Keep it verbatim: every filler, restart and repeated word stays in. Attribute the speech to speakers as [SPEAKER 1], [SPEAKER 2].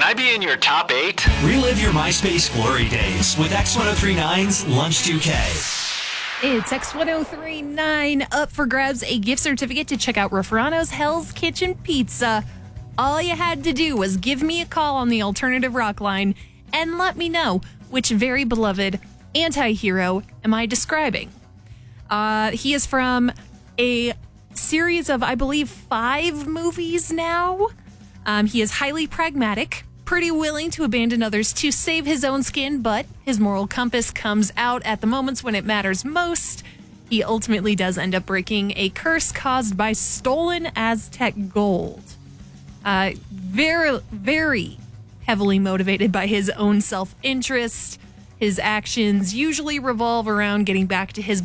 [SPEAKER 1] I be in your top eight?
[SPEAKER 2] Relive your MySpace glory days with X ten thirty-nine's Lunch two K.
[SPEAKER 3] It's X ten thirty-nine up for grabs, a gift certificate to check out Rafrano's Hell's Kitchen Pizza. All you had to do was give me a call on the Alternative Rock line and let me know which very beloved anti-hero am I describing. Uh, he is from a series of, I believe, five movies now. Um, he is highly pragmatic, pretty willing to abandon others to save his own skin, but his moral compass comes out at the moments when it matters most. He ultimately does end up breaking a curse caused by stolen Aztec gold. Uh, very, very heavily motivated by his own self-interest. His actions usually revolve around getting back to his